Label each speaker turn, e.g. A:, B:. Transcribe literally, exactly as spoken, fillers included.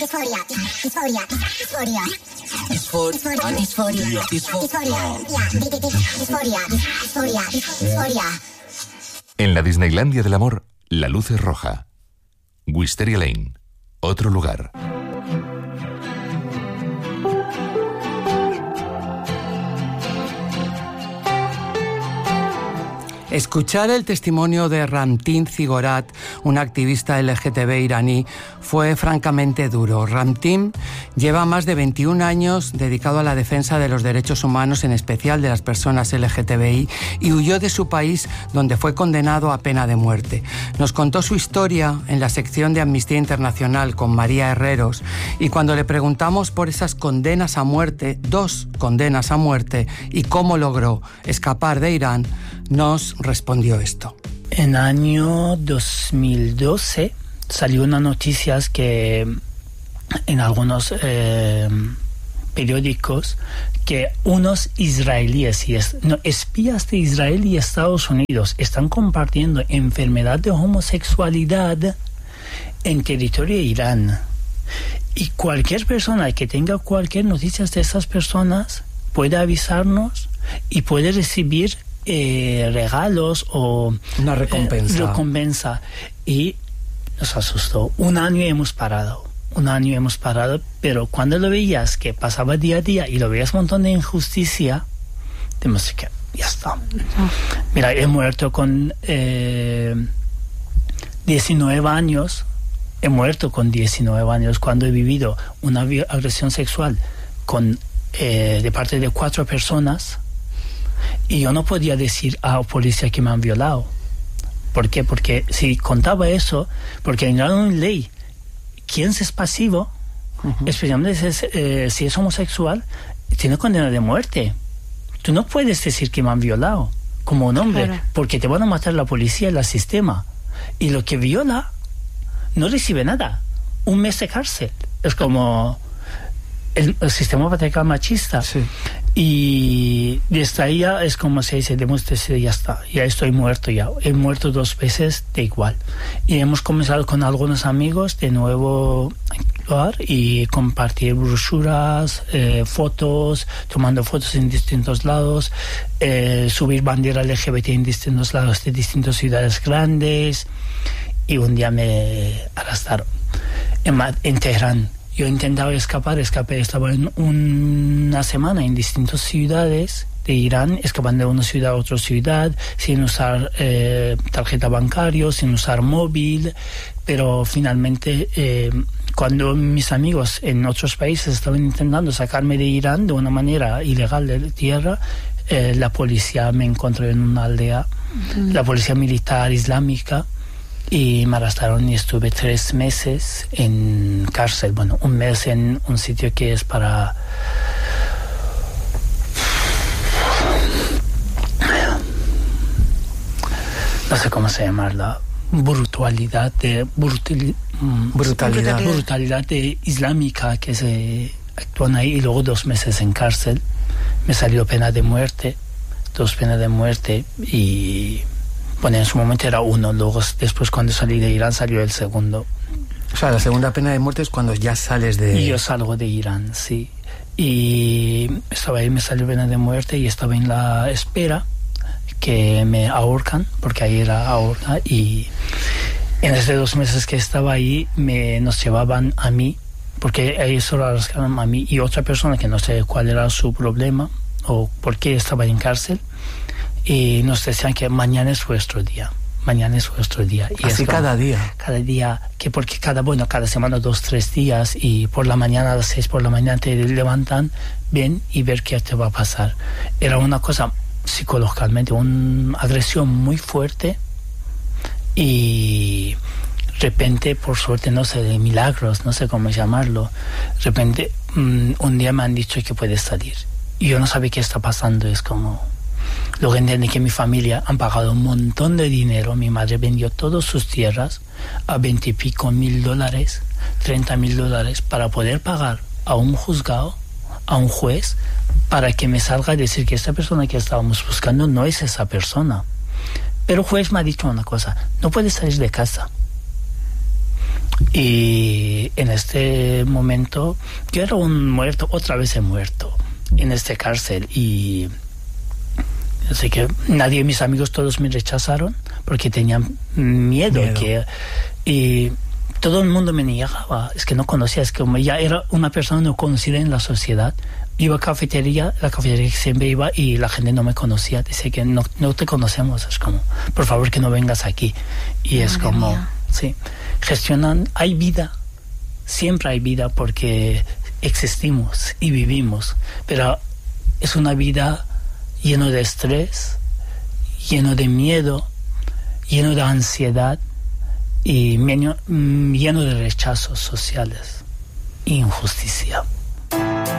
A: Dysphoria, dysphoria, dysphoria. Dysphoria, dysphoria, dysphoria. Dysphoria, dysphoria, dysphoria.
B: En la Disneylandia del amor, la luz es roja. Wisteria Lane, otro lugar.
C: Escuchar el testimonio de Ramtin Zigorat, un activista L G T B iraní, fue francamente duro. Ramtin lleva más de veintiún años dedicado a la defensa de los derechos humanos, en especial de las personas L G T B I, y huyó de su país, donde fue condenado a pena de muerte. Nos contó su historia en la sección de Amnistía Internacional con María Herreros, y cuando le preguntamos por esas condenas a muerte, dos condenas a muerte, y cómo logró escapar de Irán, nos respondió esto.
D: En año dos mil doce salió una noticia que en algunos eh, periódicos que unos israelíes y es, no, espías de Israel y Estados Unidos están compartiendo enfermedad de homosexualidad en territorio de Irán. Y cualquier persona que tenga cualquier noticia de esas personas puede avisarnos y puede recibir Eh, regalos o
C: una recompensa.
D: Eh, recompensa. Y nos asustó. Un año hemos parado. Un año hemos parado, pero cuando lo veías que pasaba día a día y lo veías un montón de injusticia, tenemos que ya está. Mira, he muerto con eh, diecinueve años. He muerto con diecinueve años cuando he vivido una agresión sexual con eh, de parte de cuatro personas. Y yo no podía decir a la policía que me han violado. ¿Por qué? Porque si contaba eso, porque en la ley, quien es pasivo, uh-huh. especialmente si es, eh, si es homosexual, tiene condena de muerte. Tú no puedes decir que me han violado como un hombre, claro. porque te van a matar la policía y el sistema. Y lo que viola no recibe nada. Un mes de cárcel. Es como el, el sistema patriarcal machista. Sí. Y desde ahí ya es como se dice, hemos decidido, ya está, ya estoy muerto ya. He muerto dos veces de igual. Y hemos comenzado con algunos amigos de nuevo y compartir brochuras, eh, fotos, tomando fotos en distintos lados, eh, subir bandera L G B T en distintos lados de distintas ciudades grandes. Y un día me arrestaron en, en Teherán. Yo he intentado escapar, escapé, estaba en una semana en distintas ciudades de Irán, escapando de una ciudad a otra ciudad, sin usar eh, tarjeta bancaria, sin usar móvil, pero finalmente eh, cuando mis amigos en otros países estaban intentando sacarme de Irán de una manera ilegal de tierra, eh, la policía me encontró en una aldea, uh-huh. la policía militar islámica, y me arrestaron y estuve tres meses en cárcel. Bueno, un mes en un sitio que es para... no sé cómo se llama, la brutalidad de... Brutal, brutalidad. Brutalidad de islámica que se actúan ahí. Y luego dos meses en cárcel. Me salió pena de muerte. Dos penas de muerte y... bueno, en su momento era uno, luego después cuando salí de Irán salió el segundo.
C: O sea, la segunda pena de muerte es cuando ya sales de...
D: Y yo salgo de Irán, sí. Y estaba ahí, me salió pena de muerte y estaba en la espera que me ahorcan, porque ahí era ahorca, y en esos dos meses que estaba ahí me, nos llevaban a mí, porque ellos solo arrestaron a mí y otra persona que no sé cuál era su problema o por qué estaba en cárcel. Y nos decían que mañana es vuestro día, mañana es vuestro día. Y
C: así
D: es
C: cada día.
D: Cada día, que porque cada, bueno, cada semana dos, tres días y por la mañana a las seis por la mañana te levantan, ven y ver qué te va a pasar. Era una cosa psicológicamente, una agresión muy fuerte y de repente, por suerte, no sé, de milagros, no sé cómo llamarlo, de repente um, un día me han dicho que puedes salir. Y yo no sabía qué está pasando, es como... Luego entendí que mi familia han pagado un montón de dinero. Mi madre vendió todas sus tierras a veintipico mil dólares, treinta mil dólares, para poder pagar a un juzgado, a un juez, para que me salga a decir que esta persona que estábamos buscando no es esa persona. Pero el juez me ha dicho una cosa: no puedes salir de casa. Y en este momento yo era un muerto, otra vez he muerto en esta cárcel. Y así que nadie de mis amigos, todos me rechazaron porque tenían miedo, miedo. que y todo el mundo me negaba, es que no conocía, es que como ya era una persona no conocida en la sociedad. Iba a cafetería, la cafetería que siempre iba y la gente no me conocía, dice que no, no te conocemos, es como, por favor que no vengas aquí. Y Madre es como, mía. sí, gestionan, hay vida, siempre hay vida porque existimos y vivimos, pero es una vida lleno de estrés, lleno de miedo, lleno de ansiedad y lleno, lleno de rechazos sociales, injusticia.